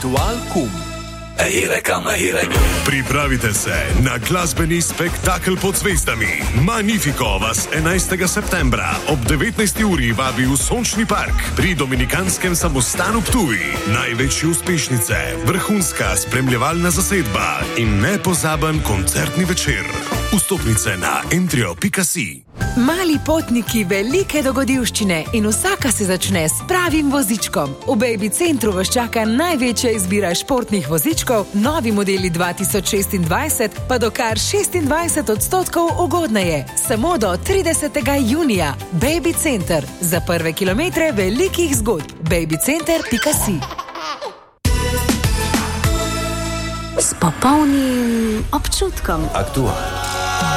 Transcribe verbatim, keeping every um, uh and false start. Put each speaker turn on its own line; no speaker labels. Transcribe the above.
Aktual kum.
Ej, rekam, ej, rekam.
Pripravite se na glasbeni spektakel pod zvezdami. Magnifico vas enajstega septembra ob devetnajsti uri vabi v Sončni park pri Dominikanskem samostanu Ptuj. Največje uspešnice, vrhunska spremljevalna zasedba in nepozaben koncertni večer. Vstopnice na entrio pika si.
Mali potniki, velike dogodivščine in vsaka se začne s pravim vozičkom. V Baby Centru vas čaka največja izbira športnih vozičkov, novi modeli dva tisoč šestindvajset pa do kar šestindvajset odstotkov ugodneje. Samo do tridesetega junija. Baby Center. Za prve kilometre velikih zgodb. baby center pika si.
S popolnim občutkom.
Aktual.